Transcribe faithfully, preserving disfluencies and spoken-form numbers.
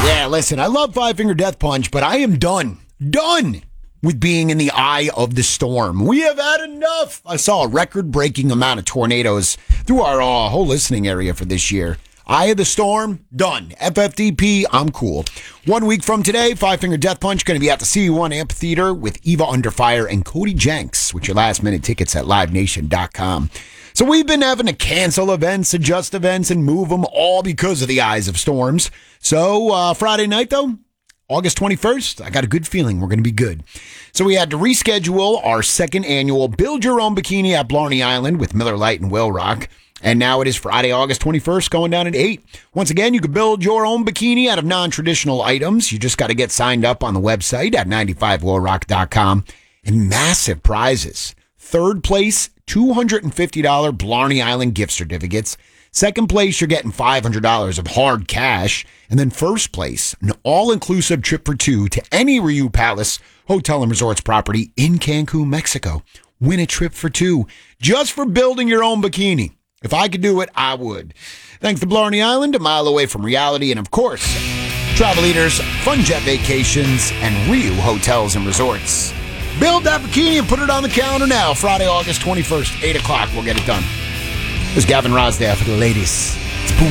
Yeah, listen, I love Five Finger Death Punch, but I am done. Done with being in the eye of the storm. We have had enough. I saw a record-breaking amount of tornadoes through our uh, whole listening area for this year. Eye of the storm, done. F F D P, I'm cool. One week from today, Five Finger Death Punch going to be at the C U one Amphitheater with Eva Under Fire and Cody Jenks with your last-minute tickets at live nation dot com. So we've been having to cancel events, adjust events, and move them all because of the eyes of storms. So uh, Friday night, though, August twenty-first, I got a good feeling we're going to be good. So we had to reschedule our second annual Build Your Own Bikini at Blarney Island with Miller Lite and Will Rock. And now it is Friday, August twenty-first, going down at eight. Once again, you can build your own bikini out of non-traditional items. You just got to get signed up on the website at ninety-five will rock dot com. And massive prizes. Third place, two hundred fifty dollars Blarney Island gift certificates. Second place, you're getting five hundred dollars of hard cash. And then first place, an all-inclusive trip for two to any Riu Palace Hotel and Resorts property in Cancun, Mexico. Win a trip for two just for building your own bikini. If I could do it, I would. Thanks to Blarney Island, a mile away from reality, and of course, Travel Eaters, Fun Jet Vacations, and Riu Hotels and Resorts. Build that bikini and put it on the calendar now. Friday, August twenty-first, eight o'clock. We'll get it done. This is Gavin Rosdale for the ladies.